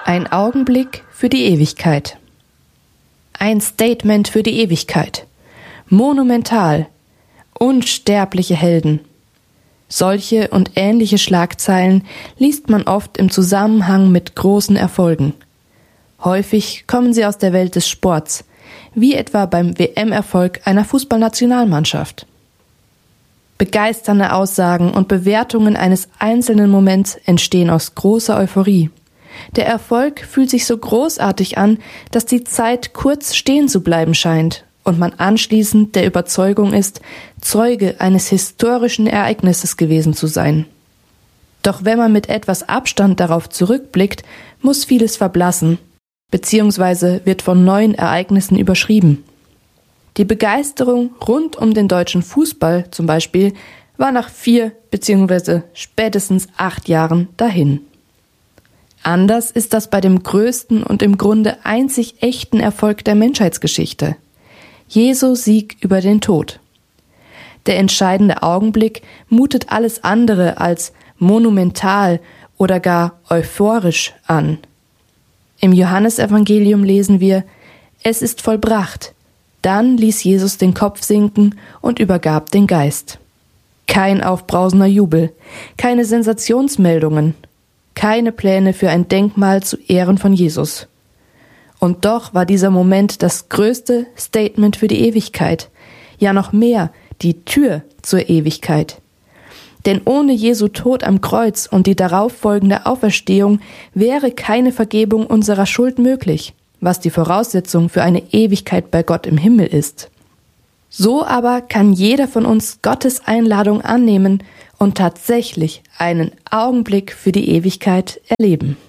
Ein Augenblick für die Ewigkeit. Ein Statement für die Ewigkeit. Monumental. Unsterbliche Helden. Solche und ähnliche Schlagzeilen liest man oft im Zusammenhang mit großen Erfolgen. Häufig kommen sie aus der Welt des Sports, wie etwa beim WM-Erfolg einer Fußballnationalmannschaft. Begeisternde Aussagen und Bewertungen eines einzelnen Moments entstehen aus großer Euphorie. Der Erfolg fühlt sich so großartig an, dass die Zeit kurz stehen zu bleiben scheint und man anschließend der Überzeugung ist, Zeuge eines historischen Ereignisses gewesen zu sein. Doch wenn man mit etwas Abstand darauf zurückblickt, muss vieles verblassen, beziehungsweise wird von neuen Ereignissen überschrieben. Die Begeisterung rund um den deutschen Fußball zum Beispiel war nach 4 bzw. spätestens 8 Jahren dahin. Anders ist das bei dem größten und im Grunde einzig echten Erfolg der Menschheitsgeschichte: Jesu Sieg über den Tod. Der entscheidende Augenblick mutet alles andere als monumental oder gar euphorisch an. Im Johannesevangelium lesen wir: Es ist vollbracht. Dann ließ Jesus den Kopf sinken und übergab den Geist. Kein aufbrausender Jubel, keine Sensationsmeldungen, keine Pläne für ein Denkmal zu Ehren von Jesus. Und doch war dieser Moment das größte Statement für die Ewigkeit, ja noch mehr, die Tür zur Ewigkeit. Denn ohne Jesu Tod am Kreuz und die darauffolgende Auferstehung wäre keine Vergebung unserer Schuld möglich, was die Voraussetzung für eine Ewigkeit bei Gott im Himmel ist. So aber kann jeder von uns Gottes Einladung annehmen und tatsächlich einen Augenblick für die Ewigkeit erleben.